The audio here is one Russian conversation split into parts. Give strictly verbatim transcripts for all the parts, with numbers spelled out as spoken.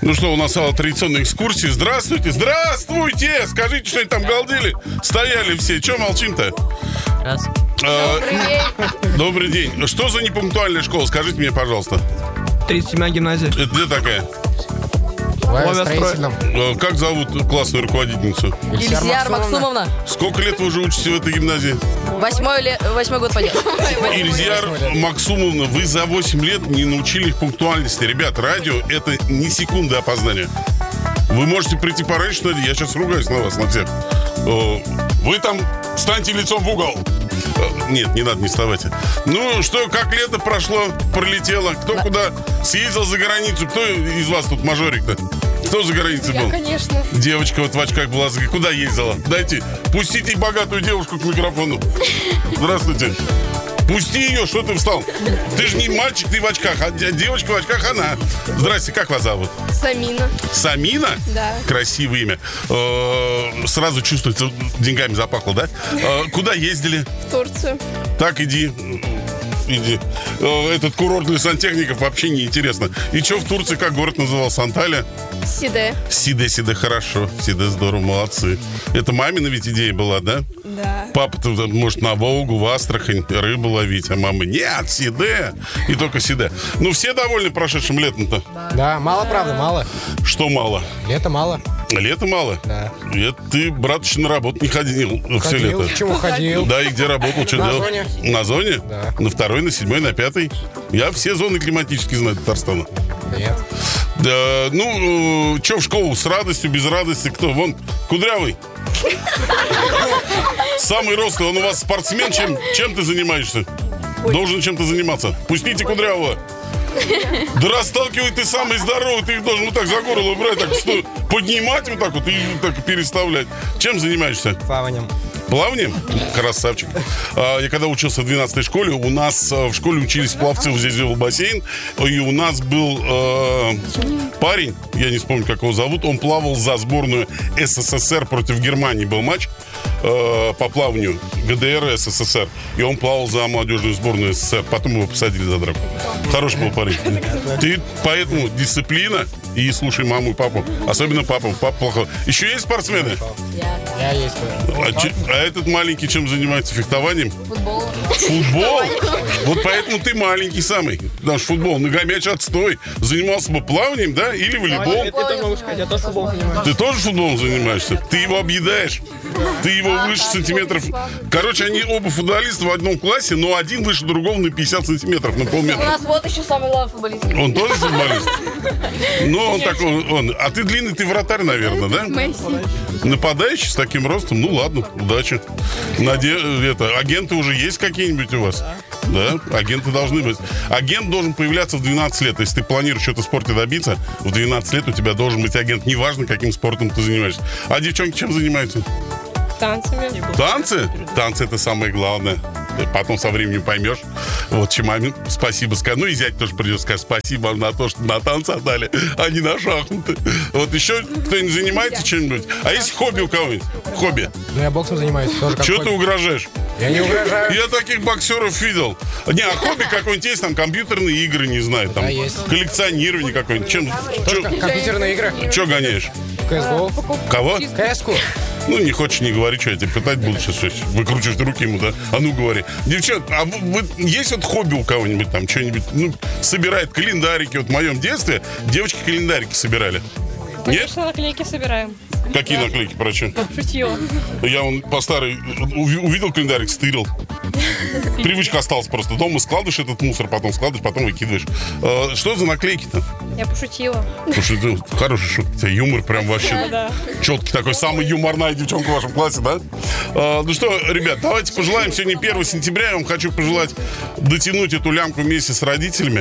Ну что, у нас традиционная экскурсия. Здравствуйте, здравствуйте! Скажите, что они там галдели? Стояли все. Че молчим-то? Раз. А, добрый день. Добрый день. Что за непунктуальная школа? Скажите мне, пожалуйста. тридцать седьмая гимназия. Это где такая? А, как зовут классную руководительницу? Ильзияр Максумовна. Сколько лет вы уже учитесь в этой гимназии? Восьмой, ле... Восьмой год пойдет. Ильзияр Максумовна, вы за восемь лет не научили их пунктуальности. Ребят, радио — это не секунды опоздания. Вы можете прийти пораньше, но я сейчас ругаюсь на вас, на всех. Вы там встаньте лицом в угол. Нет, не надо, не вставайте. Ну, что, как лето прошло, пролетело? Кто да. куда съездил за границу? Кто из вас тут мажорик-то? Кто за границей я, был? Конечно. Девочка вот в очках была. Куда ездила? Дайте, пустите богатую девушку к микрофону. Здравствуйте. Пусти ее, что ты встал? Ты же не мальчик, ты в очках, а девочка в очках она. Здрасте, как вас зовут? Самина. Самина? Да. Красивое имя. Сразу чувствуется, деньгами запахло, да? Куда ездили? В Турцию. Так, иди. Иди. Этот курорт для сантехников вообще не интересно. И что в Турции, как город назывался? Анталия? Сиде. Сиде, Сиде, хорошо. Сиде, здорово, молодцы. Это мамина ведь идея была, да? Да. Папа-то, может, на Волгу, в Астрахань рыбу ловить, а мама нет, Сиде. И только Сиде. Ну, все довольны прошедшим летом-то? Да, мало, правда, мало. Что мало? Лето мало. Лето мало? Да. Это ты, брат, еще на работу не ходил, ходил все лето. Почему ходил? Да, и где работал, что на делал? Зоне. На зоне? Да. На второй, на седьмой, на пятой? Я все зоны климатические знаю Татарстана. Нет. Да, ну, что в школу? С радостью, без радости? Кто? Вон, Кудрявый. Самый рослый. Он у вас спортсмен? Чем, чем ты занимаешься? Должен чем-то заниматься. Пустите Кудрявого. Да расталкивай, ты самый здоровый. Ты их должен вот так за горло брать, так сто... поднимать вот так вот и так переставлять. Чем занимаешься? Плаванием. Плаванием? Красавчик. А, я когда учился в двенадцатой школе, у нас а, в школе учились пловцы, вот здесь был бассейн, и у нас был а, парень, я не вспомню, как его зовут, он плавал за сборную СССР против Германии, был матч а, по плаванию ГДР и СССР, и он плавал за молодежную сборную СССР, потом его посадили за драку. Хороший был парень. Ты поэтому дисциплина и слушай маму и папу, особенно папу, папа плохой. Еще есть спортсмены? Я есть. А, че, а этот маленький чем занимается? Фехтованием? Футбол. Футбол? Вот поэтому ты маленький самый. Потому что футбол, ногомяч отстой. Занимался бы плаванием, да? Или волейбол? Это могу сказать, я тоже футбол занимаюсь. Ты тоже футболом занимаешься? Ты его объедаешь? Ты его выше сантиметров... Короче, они оба футболисты в одном классе, но один выше другого на пятьдесят сантиметров, на полметра. У нас вот еще самый главный футболист. Он тоже футболист? Ну, он такой... Он. А ты длинный, ты вратарь, наверное, да? Месси. Нападающий с таким ростом? Ну, ладно, удачи. Наде... Это, агенты уже есть какие-нибудь у вас? Да, агенты должны быть. Агент должен появляться в двенадцать лет. Если ты планируешь что-то в спорте добиться, в двенадцать лет у тебя должен быть агент. Неважно, каким спортом ты занимаешься. А девчонки чем занимаются? Танцами. Танцы? Танцы — это самое главное. Потом со временем поймешь. Вот, чем маме спасибо скажу. Ну, и зять тоже придется сказать спасибо на то, что на танцы отдали, а не на шахматы. Вот еще кто-нибудь занимается чем-нибудь? А есть хобби у кого-нибудь? Хобби? Ну, я боксом занимаюсь. Тоже как Чего хобби. ты угрожаешь? Я не угрожаю. Я таких боксеров видел. Не, а хобби какое-нибудь есть? Там компьютерные игры, не знаю. Там Да, есть. коллекционирование какое-нибудь. Чем? Тоже ком- компьютерные игры. Че гоняешь? кэ эс го. Кого? кэ эс ку. Ну, не хочешь, не говори, что я тебе пытать буду сейчас. Выкручивать руки ему, да? А ну, говори. Девчат, а вы, вы, есть вот хобби у кого-нибудь там, что-нибудь, ну, собирает календарики? Вот в моем детстве девочки календарики собирали. Нет? Конечно, наклейки собираем. Какие наклейки, про что? Шутье. Я он по старой увидел календарик, стырил. Привычка осталась просто. Дома складываешь этот мусор, потом складываешь, потом выкидываешь. А, что за наклейки-то? Я пошутила. Слушай, ты хороший шутка. У тебя юмор прям вообще Да. четкий такой. Самая юморная девчонка в вашем классе, да? А, ну что, ребят, давайте пожелаем. Сегодня первое сентября. Я вам хочу пожелать дотянуть эту лямку вместе с родителями.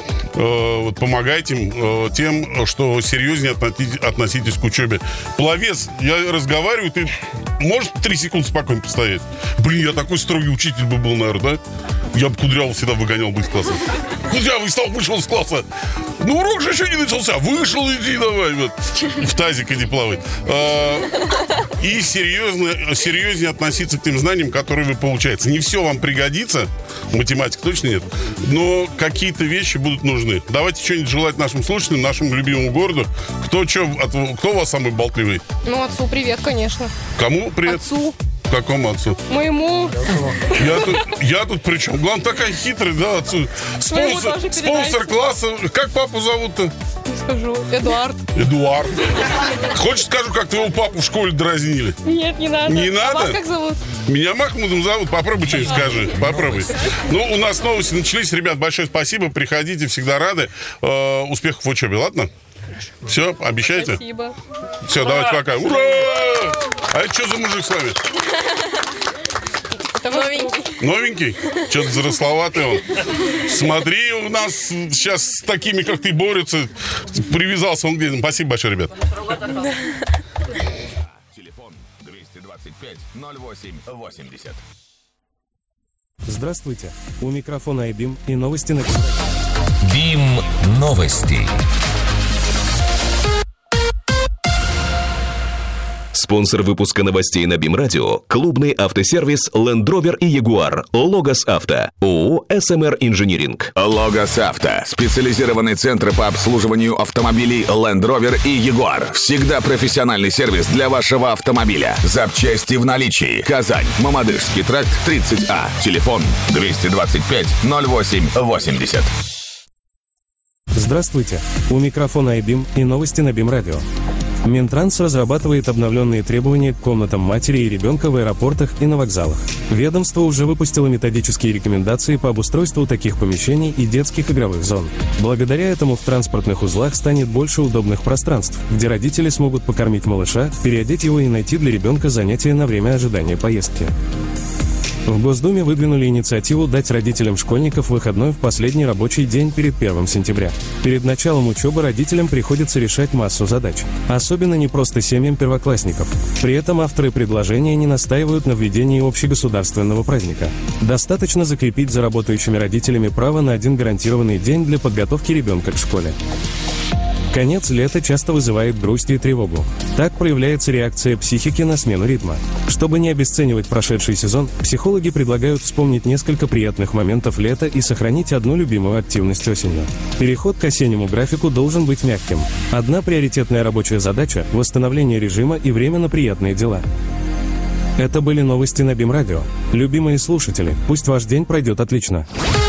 Вот, помогайте им тем, что серьезнее относитесь, относитесь к учебе. Пловец, я разговариваю, ты можешь три секунды спокойно постоять? Блин, я такой строгий учитель бы был, наверное, да? Я бы Кудрявого всегда выгонял бы из класса. Кудрявый стал, вышел из класса. Ну, урок же еще не начался. Вышел, иди давай. Вот. В тазик иди плавай. А, и серьезно, серьезнее относиться к тем знаниям, которые вы получаете. Не все вам пригодится, математика точно нет, но какие-то вещи будут нужны. Давайте что-нибудь желать нашим слушателям, нашему любимому городу. Кто, что, от, кто у вас самый болтливый? Ну, отцу привет, конечно. Кому привет? Отцу. Какому отцу? Моему. Я тут, я тут при чем? Главное, такая хитрая, да, отцу. Своему Спонсор, тоже спонсор класса. Как папу зовут-то? Не скажу. Эдуард. Эдуард. Хочешь, скажу, как твоего папу в школе дразнили? Нет, не надо. Не А надо? вас как зовут? Меня Махмудом зовут. Попробуй что-нибудь скажи. Попробуй. Ну, у нас новости начались. Ребят, большое спасибо. Приходите, всегда рады. Э, успехов в учебе, ладно? Все, обещаете? Спасибо. Все, давайте пока. Ура! А это что за мужик с вами? Это новенький. Новенький? Что-то взрословатый он. Смотри, у нас сейчас с такими, как ты, борются. Привязался он где-то. Спасибо большое, ребят. Телефон двести двадцать пять ноль восемь восемьдесят. Здравствуйте. У микрофона Айбим и новости на... БИМ новости. Спонсор выпуска новостей на БИМ Радио – клубный автосервис Land Rover и Jaguar, Логос Авто, ООО эс эм эр Инжиниринг. Логос Авто. Специализированный центр по обслуживанию автомобилей Land Rover и Jaguar. Всегда профессиональный сервис для вашего автомобиля. Запчасти в наличии. Казань. Мамадышский тракт, тридцать А. Телефон двести двадцать пять ноль восемь восемьдесят. Здравствуйте. У микрофона Айбим и новости на БИМ Радио. Минтранс разрабатывает обновленные требования к комнатам матери и ребенка в аэропортах и на вокзалах. Ведомство уже выпустило методические рекомендации по обустройству таких помещений и детских игровых зон. Благодаря этому в транспортных узлах станет больше удобных пространств, где родители смогут покормить малыша, переодеть его и найти для ребенка занятия на время ожидания поездки. В Госдуме выдвинули инициативу дать родителям школьников выходной в последний рабочий день перед первым сентября. Перед началом учебы родителям приходится решать массу задач. Особенно непросто семьям первоклассников. При этом авторы предложения не настаивают на введении общегосударственного праздника. Достаточно закрепить за работающими родителями право на один гарантированный день для подготовки ребенка к школе. Конец лета часто вызывает грусть и тревогу. Так проявляется реакция психики на смену ритма. Чтобы не обесценивать прошедший сезон, психологи предлагают вспомнить несколько приятных моментов лета и сохранить одну любимую активность осенью. Переход к осеннему графику должен быть мягким. Одна приоритетная рабочая задача – восстановление режима и время на приятные дела. Это были новости на БИМ Радио. Любимые слушатели, пусть ваш день пройдет отлично.